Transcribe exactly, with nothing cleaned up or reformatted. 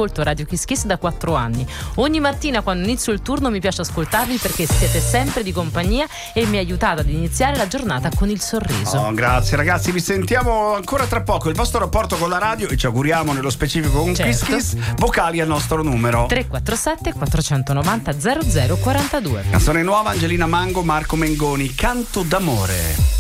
ascolto Radio Kiss Kiss da quattro anni. Ogni mattina quando inizio il turno mi piace ascoltarvi perché siete sempre di compagnia e mi aiutate ad iniziare la giornata con il sorriso. Oh, grazie ragazzi, vi sentiamo ancora tra poco. Il vostro rapporto con la radio, e ci auguriamo nello specifico con Certo. Kiss Kiss, vocali al nostro numero tre quattro sette quattrocentonovanta zero zero quarantadue. Canzone nuova, Angelina Mango, Marco Mengoni, Canto d'amore.